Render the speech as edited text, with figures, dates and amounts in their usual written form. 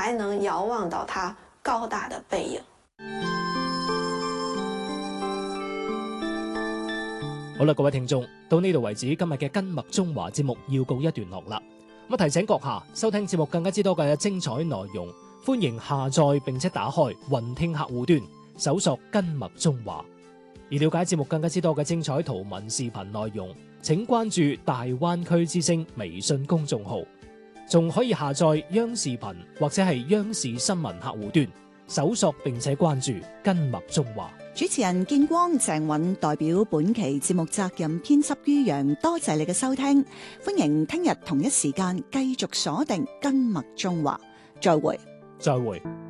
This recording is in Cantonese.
才能遙望到它高大的背影。 好啦，各位聽眾，到呢度為止，今日嘅根脈中華節目要告一段落啦。咁提醒閣下收聽節目更加之多嘅精彩內容，歡迎下載並且打開雲聽客戶端，搜索根脈中華。而了解節目更加之多嘅精彩圖文視頻內容，請關注大灣區之聲微信公眾號，仲可以下載央視頻或者係央視新聞客戶端，搜索並且關注根脈中華。 主持人建光、鄭允代表本期節目責任編輯于洋，多謝你嘅收聽，歡迎聽日同一時間繼續鎖定根脈中華，再會。 再會。